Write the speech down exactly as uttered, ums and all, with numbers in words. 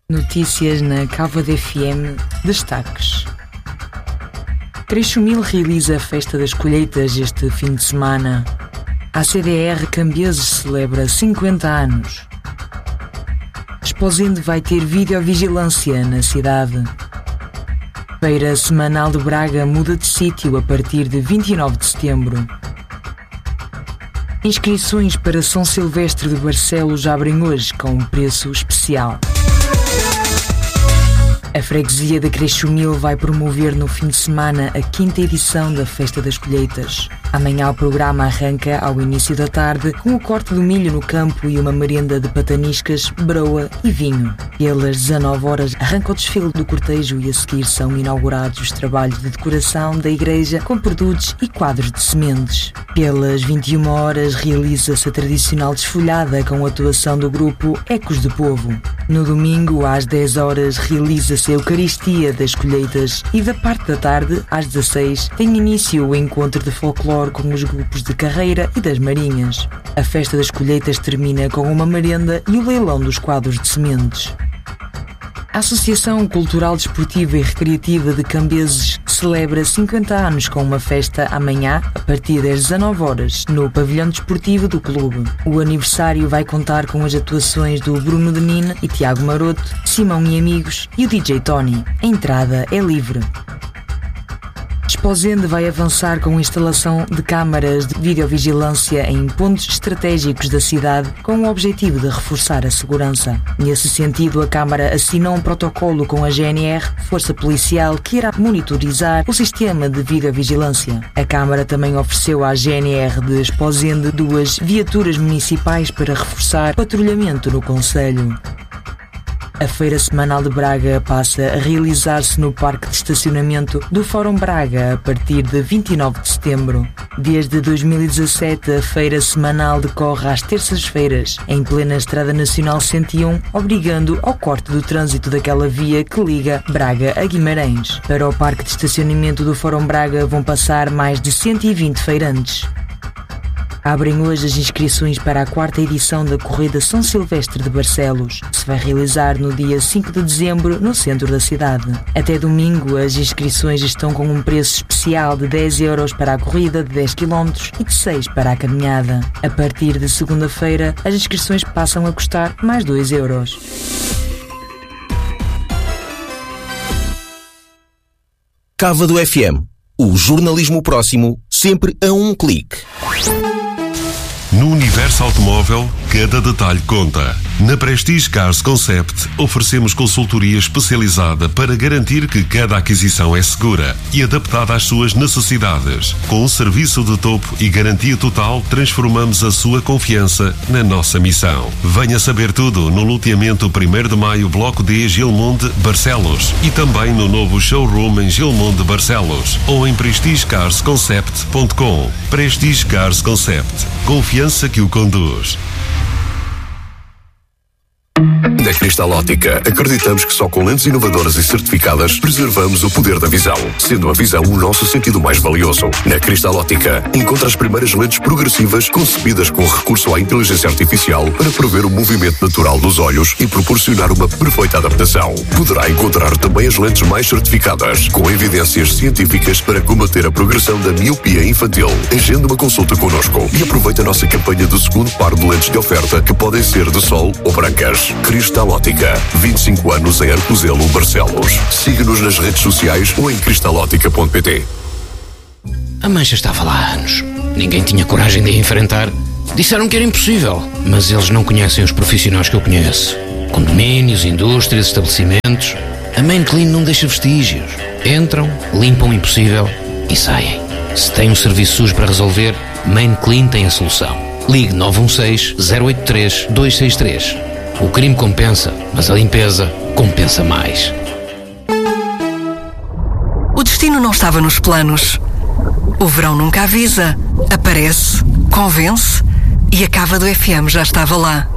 Notícias na Cávado F M. Destaques. Creixumil realiza a Festa das Colheitas este fim de semana. A C D R Cambiases celebra cinquenta anos. Esposende vai ter videovigilância na cidade. Feira Semanal de Braga muda de sítio a partir de vinte e nove de setembro. Inscrições para São Silvestre de Barcelos abrem hoje com um preço especial. A freguesia de Creixumil vai promover no fim de semana a quinta edição da Festa das Colheitas. Amanhã o programa arranca ao início da tarde com o corte do milho no campo e uma merenda de pataniscas, broa e vinho. Pelas dezanove horas arranca o desfile do cortejo e a seguir são inaugurados os trabalhos de decoração da igreja com produtos e quadros de sementes. Pelas vinte e uma horas realiza-se a tradicional desfolhada com a atuação do grupo Ecos do Povo. No domingo, às dez horas, realiza-se a Eucaristia das Colheitas e da parte da tarde, às dezasseis, tem início o encontro de folclore com os grupos de carreira e das marinhas. A Festa das Colheitas termina com uma merenda e o leilão dos quadros de sementes. A Associação Cultural, Desportiva e Recreativa de Cambiases celebra cinquenta anos com uma festa amanhã, a partir das dezanove horas, no pavilhão desportivo do clube. O aniversário vai contar com as atuações do Bruno Denine e Tiago Maroto, Simão e Amigos e o D J Tony. A entrada é livre. Esposende vai avançar com a instalação de câmaras de videovigilância em pontos estratégicos da cidade com o objetivo de reforçar a segurança. Nesse sentido, a Câmara assinou um protocolo com a G N R, Força Policial, que irá monitorizar o sistema de videovigilância. A Câmara também ofereceu à G N R de Esposende duas viaturas municipais para reforçar o patrulhamento no concelho. A Feira Semanal de Braga passa a realizar-se no Parque de Estacionamento do Fórum Braga a partir de vinte e nove de setembro. Desde dois mil e dezassete, a Feira Semanal decorre às terças-feiras, em plena Estrada Nacional cento e um, obrigando ao corte do trânsito daquela via que liga Braga a Guimarães. Para o Parque de Estacionamento do Fórum Braga vão passar mais de cento e vinte feirantes. Abrem hoje as inscrições para a quarta edição da Corrida São Silvestre de Barcelos, que se vai realizar no dia cinco de dezembro no centro da cidade. Até domingo, as inscrições estão com um preço especial de dez euros para a corrida de dez quilómetros e de seis para a caminhada. A partir de segunda-feira, as inscrições passam a custar mais dois euros. Cávado F M. O jornalismo próximo, sempre a um clique. No universo automóvel, cada detalhe conta. Na Prestige Cars Concept, oferecemos consultoria especializada para garantir que cada aquisição é segura e adaptada às suas necessidades. Com um serviço de topo e garantia total, transformamos a sua confiança na nossa missão. Venha saber tudo no loteamento primeiro de maio, Bloco D, Gilmonde, Barcelos, e também no novo showroom em Gilmonde, Barcelos, ou em prestige cars concept ponto com. Prestige Cars Concept. Confiança que o conduz. Na Cristal Óptica, acreditamos que só com lentes inovadoras e certificadas preservamos o poder da visão, sendo a visão o nosso sentido mais valioso. Na Cristal Óptica, encontra as primeiras lentes progressivas concebidas com recurso à inteligência artificial para prever o movimento natural dos olhos e proporcionar uma perfeita adaptação. Poderá encontrar também as lentes mais certificadas, com evidências científicas para combater a progressão da miopia infantil. Agende uma consulta connosco e aproveite a nossa campanha do segundo par de lentes de oferta, que podem ser de sol ou brancas. Cristal Óptica, vinte e cinco anos em Arcozelo, Barcelos. Siga-nos nas redes sociais ou em cristalótica ponto pt. A mancha estava lá há anos. Ninguém tinha coragem de a enfrentar. Disseram que era impossível, mas eles não conhecem os profissionais que eu conheço. Condomínios, indústrias, estabelecimentos. A Main Clean não deixa vestígios. Entram, limpam o impossível e saem. Se tem um serviço sujo para resolver, Main Clean tem a solução. Ligue nove um seis, zero oito três, dois seis três. O crime compensa, mas a limpeza compensa mais. O destino não estava nos planos. O verão nunca avisa. Aparece, convence e a Cávado F M já estava lá.